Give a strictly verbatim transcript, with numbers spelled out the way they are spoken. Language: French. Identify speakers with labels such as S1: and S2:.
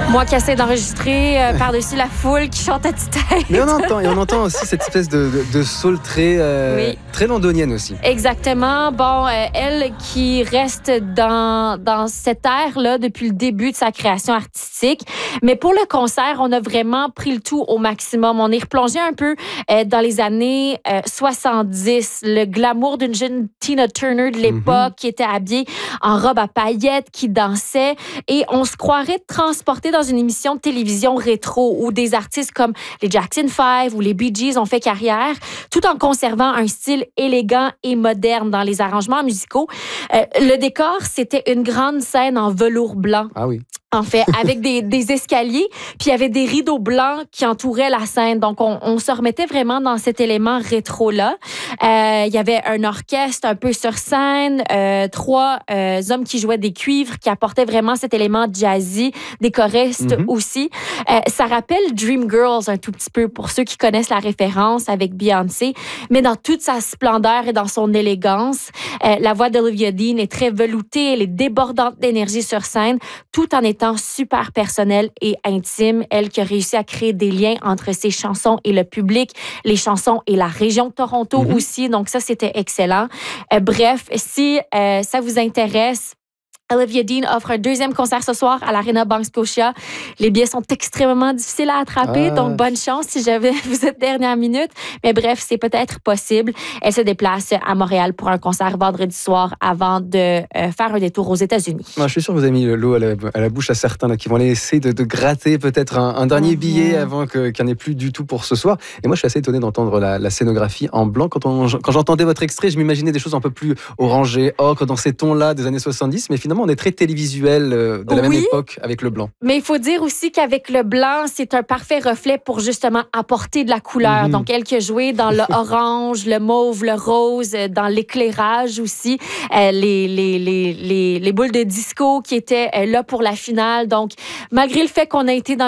S1: Moi qui essaie d'enregistrer euh, par-dessus la foule qui chante à tue-tête.
S2: Mais on entend, et on entend aussi cette espèce de, de, de soul très, euh, oui. très londonienne aussi.
S1: Exactement. Bon, euh, elle qui reste dans, dans cette ère-là depuis le début de sa création artistique. Mais pour le concert, on a vraiment pris le tout au maximum. On est replongé un peu euh, dans les années euh, soixante-dix. Le glamour d'une jeune Tina Turner de l'époque mm-hmm. qui était habillée en robe à paillettes, qui dansait. Et on se croirait transporté dans une émission de télévision rétro où des artistes comme les Jackson five ou les Bee Gees ont fait carrière, tout en conservant un style élégant et moderne dans les arrangements musicaux. Euh, le décor, c'était une grande scène en velours blanc.
S2: Ah oui.
S1: En fait, avec des, des escaliers, puis il y avait des rideaux blancs qui entouraient la scène. Donc, on, on se remettait vraiment dans cet élément rétro-là. Euh, il y avait un orchestre un peu sur scène, euh, trois euh, hommes qui jouaient des cuivres, qui apportaient vraiment cet élément jazzy, des choristes mm-hmm. aussi. Euh, ça rappelle Dreamgirls un tout petit peu, pour ceux qui connaissent la référence avec Beyoncé, mais dans toute sa splendeur et dans son élégance. Euh, la voix d'Olivia Dean est très veloutée, elle est débordante d'énergie sur scène, tout en étant super personnelle et intime. Elle qui a réussi à créer des liens entre ses chansons et le public, les chansons et la région de Toronto mm-hmm. aussi. Donc ça, c'était excellent. Euh, bref, si euh, ça vous intéresse, Olivia Dean offre un deuxième concert ce soir à l'Arena Bank Scotia. Les billets sont extrêmement difficiles à attraper, ah. donc bonne chance si jamais vous êtes dernière minute. Mais bref, c'est peut-être possible. Elle se déplace à Montréal pour un concert vendredi soir avant de euh, faire un détour aux États-Unis.
S2: Moi, je suis sûr que vous avez mis l'eau à la, à la bouche à certains là, qui vont aller essayer de, de gratter peut-être un, un dernier mm-hmm. billet avant que, qu'il n'y en ait plus du tout pour ce soir. Et moi, je suis assez étonné d'entendre la, la scénographie en blanc. Quand, on, quand j'entendais votre extrait, je m'imaginais des choses un peu plus orangées, ocre, dans ces tons-là des années soixante-dix. Mais finalement, on est très télévisuel de la oui, même époque avec le blanc.
S1: Mais il faut dire aussi qu'avec le blanc, c'est un parfait reflet pour justement apporter de la couleur. Mmh. Donc, elle qui a joué dans le orange, le mauve, le rose, dans l'éclairage aussi, euh, les, les, les, les, les boules de disco qui étaient là pour la finale. Donc, malgré le fait qu'on a été dans